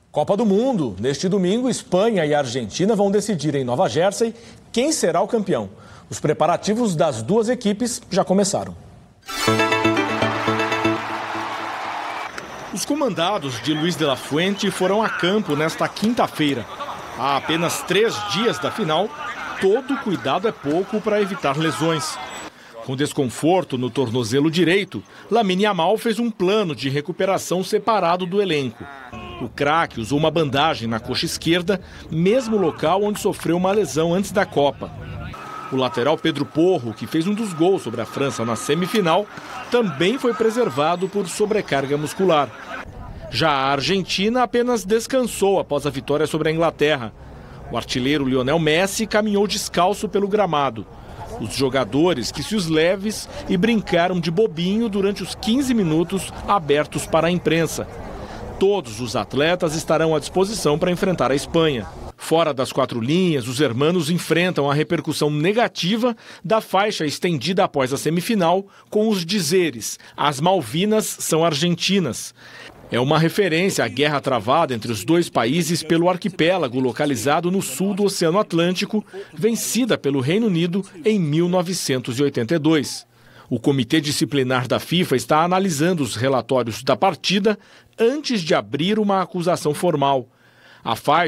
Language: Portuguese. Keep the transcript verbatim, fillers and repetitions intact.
Copa do Mundo. Neste domingo, Espanha e Argentina vão decidir em Nova Jersey quem será o campeão. Os preparativos das duas equipes já começaram. Os comandados de Luiz de la Fuente foram a campo nesta quinta-feira. Há apenas três dias da final, todo cuidado é pouco para evitar lesões. Com desconforto no tornozelo direito, Lamine Yamal fez um plano de recuperação separado do elenco. O craque usou uma bandagem na coxa esquerda, mesmo local onde sofreu uma lesão antes da Copa. O lateral Pedro Porro, que fez um dos gols sobre a França na semifinal, também foi preservado por sobrecarga muscular. Já a Argentina apenas descansou após a vitória sobre a Inglaterra. O artilheiro Lionel Messi caminhou descalço pelo gramado. Os jogadores que se os leves e brincaram de bobinho durante os quinze minutos abertos para a imprensa. Todos os atletas estarão à disposição para enfrentar a Espanha. Fora das quatro linhas, os hermanos enfrentam a repercussão negativa da faixa estendida após a semifinal com os dizeres: as Malvinas são argentinas. É uma referência à guerra travada entre os dois países pelo arquipélago localizado no sul do Oceano Atlântico, vencida pelo Reino Unido em mil novecentos e oitenta e dois. O Comitê Disciplinar da FIFA está analisando os relatórios da partida antes de abrir uma acusação formal. A faixa